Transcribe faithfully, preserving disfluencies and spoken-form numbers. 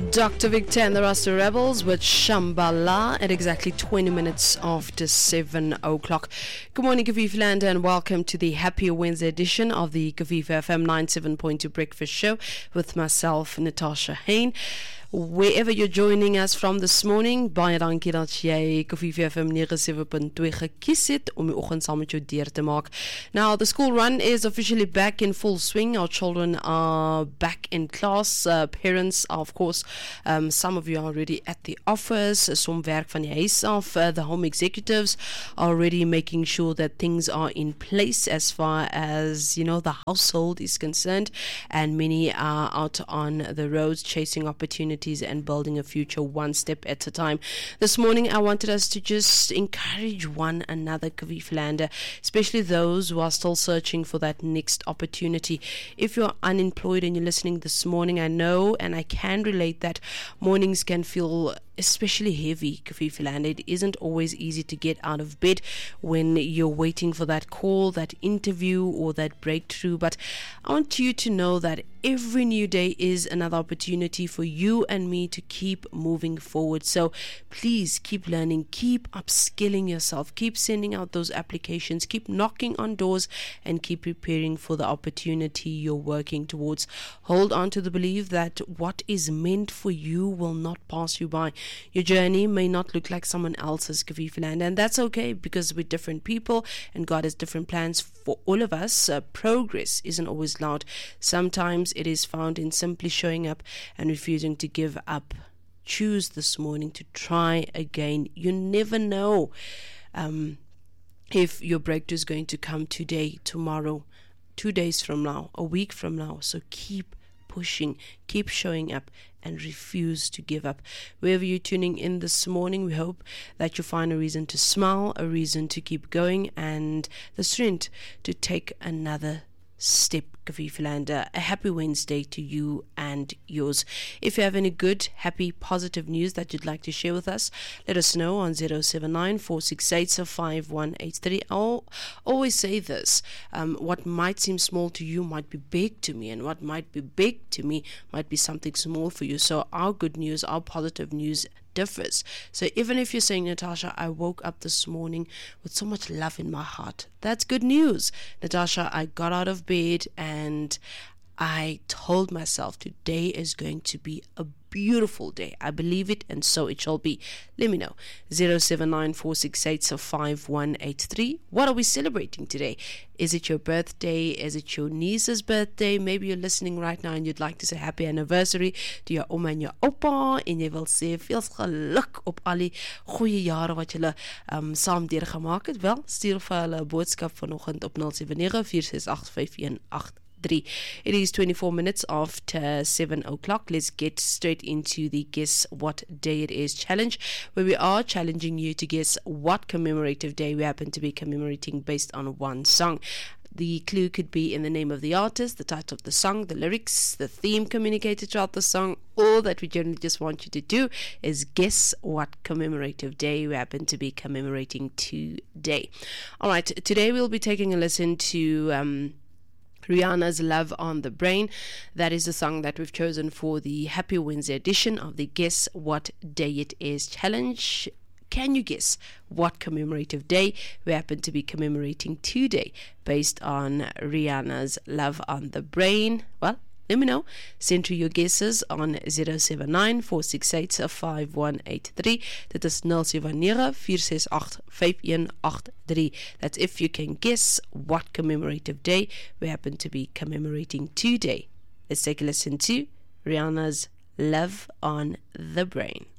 Doctor Victor and the Rasta Rebels with Shambhala at exactly twenty minutes after seven o'clock. Good morning, Kaviva and welcome to the Happy Wednesday edition of the Kaviva F M ninety-seven point two Breakfast Show with myself, Natasha Hain. Wherever you're joining us from this morning, baie dankie dat jy Kaviva F M ninety-seven point two gekies het om die oggend saam met jou deur te maak. Now, the school run is officially back in full swing. Our children are back in class. Uh, parents are, of course, um, some of you are already at the office. Some werk van die huis af. Uh, the home executives are already making sure that things are in place as far as, you know, the household is concerned. And many are out on the roads chasing opportunities and building a future one step at a time. This morning, I wanted us to just encourage one another, Kaviva, especially those who are still searching for that next opportunity. If you're unemployed and you're listening this morning, I know and I can relate that mornings can feel especially heavy, Kaviva. It isn't always easy to get out of bed when you're waiting for that call, that interview, or that breakthrough. But I want you to know that every new day is another opportunity for you and me to keep moving forward. So please keep learning, keep upskilling yourself, keep sending out those applications, keep knocking on doors, and keep preparing for the opportunity you're working towards. Hold on to the belief that what is meant for you will not pass you by. Your journey may not look like someone else's, Kaviva, and that's okay because we're different people and God has different plans for all of us. Uh, progress isn't always loud. Sometimes it is found in simply showing up and refusing to give up. Choose this morning to try again. You never know um, if your breakthrough is going to come today, tomorrow, two days from now, a week from now. So keep pushing, keep showing up, and refuse to give up. Wherever you're tuning in this morning, we hope that you find a reason to smile, a reason to keep going, and the strength to take another step, Kaviva. A happy Wednesday to you and yours. If you have any good, happy, positive news that you'd like to share with us, let us know on zero seven nine, four six eight, five one eight three. I'll always say this, um, what might seem small to you might be big to me, and what might be big to me might be something small for you. So our good news, our positive news differs. So even if you're saying, Natasha, I woke up this morning with so much love in my heart, that's good news. Natasha, I got out of bed and I told myself today is going to be a beautiful day. I believe it, and so it shall be. Let me know. zero seven nine, four six eight, five one eight three. What are we celebrating today? Is it your birthday? Is it your niece's birthday? Maybe you're listening right now and you'd like to say happy anniversary to your oma en jou oupa, en jy wil sê veel geluk op al die goeie jare wat julle um, saam deurgemaak het. Wel, stuur vir hulle 'n boodskap vanoggend op zero seven nine, four six eight, five one eight three. It is twenty-four minutes after seven o'clock. Let's get straight into the Guess What Day It Is challenge, where we are challenging you to guess what commemorative day we happen to be commemorating based on one song. The clue could be in the name of the artist, the title of the song, the lyrics, the theme communicated throughout the song. All that we generally just want you to do is guess what commemorative day we happen to be commemorating today. All right, today we'll be taking a listen to Um, Rihanna's Love on the Brain. That is the song that we've chosen for the Happy Wednesday edition of the Guess What Day It Is challenge. Can you guess what commemorative day we happen to be commemorating today based on Rihanna's Love on the Brain? Well, let me know. Send through your guesses on zero seven nine, four six eight, five one eight three. Dit is zero seven nine, four six eight, five one eight three. That's if you can guess what commemorative day we happen to be commemorating today. Let's take a listen to Rihanna's Love on the Brain.